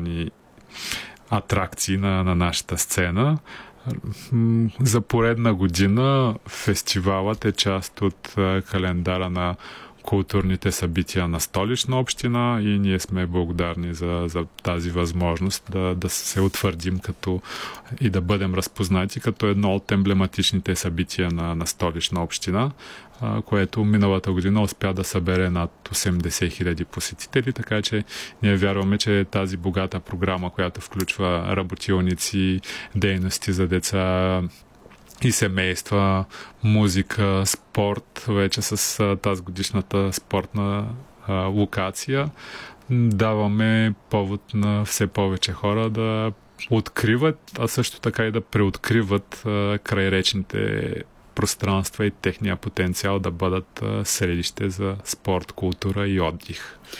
културни атракции на нашата сцена. За поредна година фестивалът е част от календара на културните събития на Столична община и ние сме благодарни за тази възможност да се утвърдим и да бъдем разпознати като едно от емблематичните събития на Столична община, което миналата година успя да събере над 80 хиляди посетители, така че ние вярваме, че тази богата програма, която включва работилници, дейности за деца и семейства, музика, спорт, вече с тази годишната спортна локация, даваме повод на все повече хора да откриват, а също така и да преоткриват крайречните пространства и техния потенциал да бъдат средище за спорт, култура и отдих.